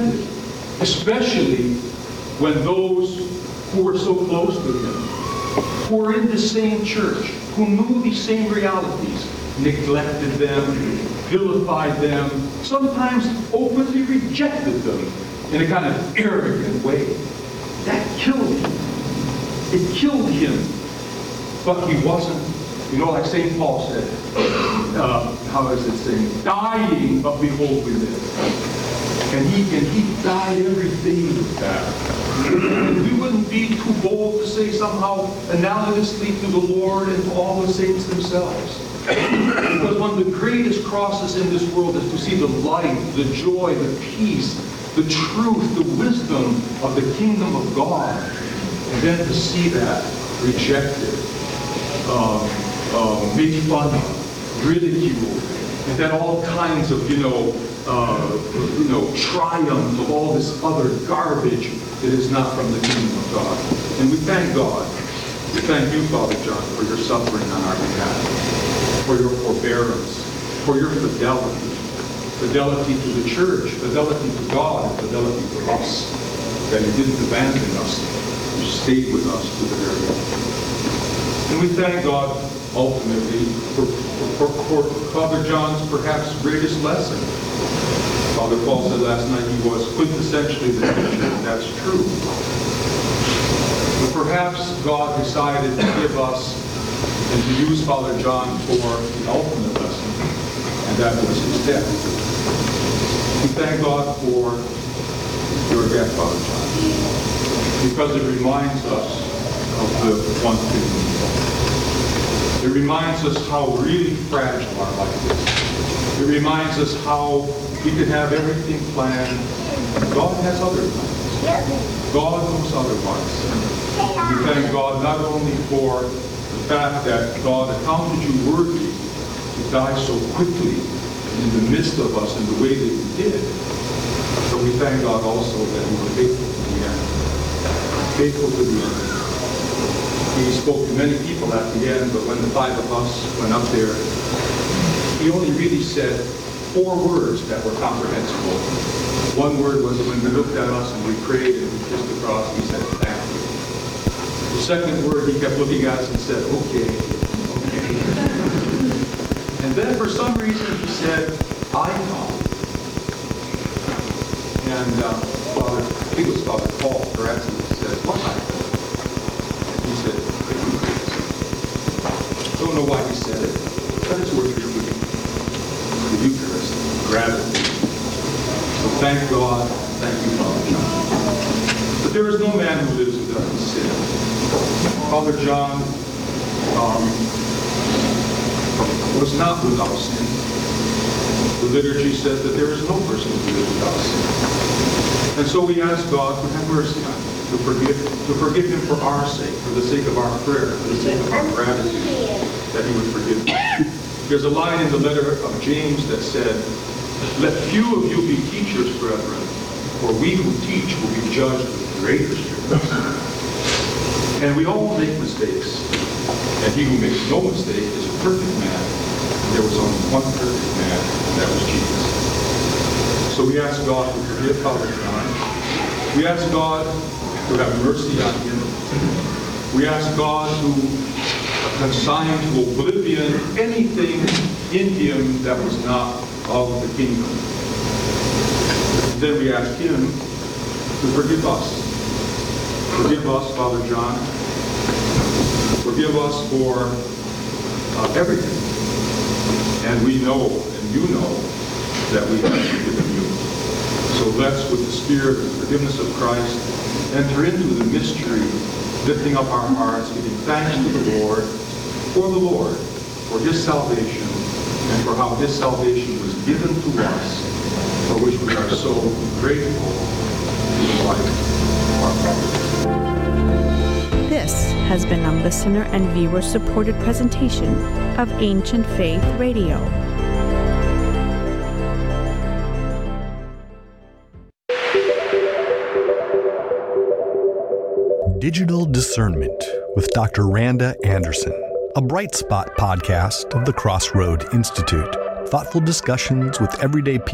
offended, especially when those who were so close to him, who were in the same church, who knew these same realities, neglected them, vilified them, sometimes openly rejected them in a kind of arrogant way. That killed him. It killed him. But he wasn't, like St. Paul said, how is it saying? Dying, but behold, we live. And he died every day with that. And we wouldn't be too bold to say somehow analogously to the Lord and to all the saints themselves. Because one of the greatest crosses in this world is to see the light, the joy, the peace, the truth, the wisdom of the kingdom of God. And then to see that rejected, made fun of, ridiculed, and then all kinds of, triumph of all this other garbage that is not from the kingdom of God. And we thank God. We thank you, Father John, for your suffering on our behalf, for your forbearance, for your fidelity. Fidelity to the church, fidelity to God, and fidelity to us. That you didn't abandon us. You stayed with us to the very end. And we thank God, ultimately, for Father John's perhaps greatest lesson. Father Paul said last night he was quintessentially the teacher, and that's true. But perhaps God decided to give us and to use Father John for the ultimate lesson, and that was his death. We thank God for your death, Father John, because it reminds us of the one thing. It reminds us how really fragile our life is. It reminds us how we can have everything planned. God has other plans. God knows otherwise. We thank God not only for the fact that God accounted you worthy to die so quickly in the midst of us in the way that you did, but we thank God also that you were faithful to the end. Faithful to the end. He spoke to many people at the end, but when the five of us went up there, he only really said 4 words that were comprehensible. One word was when he looked at us and we prayed and we kissed the cross, he said, thank you. The second word, he kept looking at us and said, okay. And then for some reason he said, I know. And Father, I think it was Father Paul, perhaps, he said, what I know. And he said, I don't know why he said it, but it's worth repeating. The Eucharist, gratitude. So thank God, thank you, Father John. But there is no man who lives who doesn't sin. Father John was not without sin. The liturgy says that there is no person who lives without sin. And so we ask God to have mercy on him, to forgive him for our sake, for the sake of our prayer, for the sake of our gratitude, that he would forgive us. There's a line in the letter of James that said, let few of you be teachers, brethren, for we who teach will be judged with greater strictness. And we all make mistakes. And he who makes no mistake is a perfect man. And there was only one perfect man, and that was Jesus. So we ask God to forgive Father John. We ask God to have mercy on him. We ask God to consign to oblivion anything in him that was not of the kingdom. Then we ask him to forgive us. Forgive us, Father John. Forgive us for everything. And we know, and you know, that we have forgiven you. So let's, with the spirit and forgiveness of Christ, enter into the mystery, lifting up our hearts, giving thanks to the Lord, for his salvation, and for how his salvation was given to us, for which we are so grateful in the life of our Father. This has been a listener and viewer-supported presentation of Ancient Faith Radio. Digital Discernment with Dr. Randa Anderson, a Bright Spot podcast of the Crossroad Institute. Thoughtful discussions with everyday people